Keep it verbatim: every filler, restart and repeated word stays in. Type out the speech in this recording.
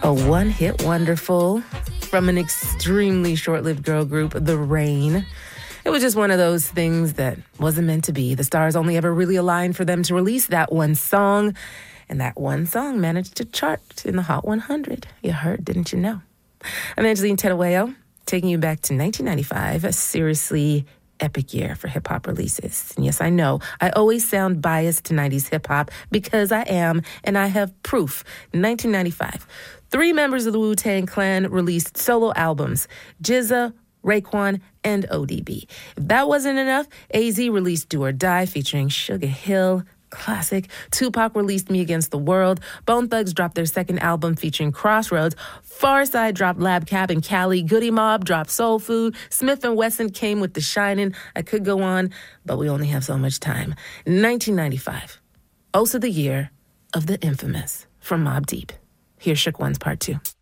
A one-hit wonderful from an extremely short-lived girl group, The Rain. It was just one of those things that wasn't meant to be. The stars only ever really aligned for them to release that one song, and that one song managed to chart in the Hot one hundred. You heard, didn't you know? I'm Angeline Terueo, taking you back to nineteen ninety-five, a seriously epic year for hip-hop releases. And yes, I know, I always sound biased to nineties hip-hop because I am, and I have proof. nineteen ninety-five, three members of the Wu-Tang Clan released solo albums, G Z A, Raekwon, and O D B. If that wasn't enough, A Z released Do or Die featuring Sugar Hill, classic. Tupac released Me Against the World. Bone Thugs dropped their second album featuring Crossroads. Pharcyde dropped Lab Cab and Cali. Goody Mob dropped Soul Food. Smith and Wesson came with The Shining. I could go on, but we only have so much time. nineteen ninety-five, also the year of the infamous from Mobb Deep. Here's Shook Ones Part two.